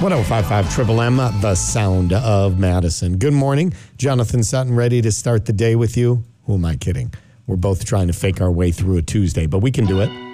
1055 Triple M, the sound of Madison. Good morning. Jonathan Sutton, ready to start the day with you? Who am I kidding? We're both trying to fake our way through a Tuesday, but we can do it.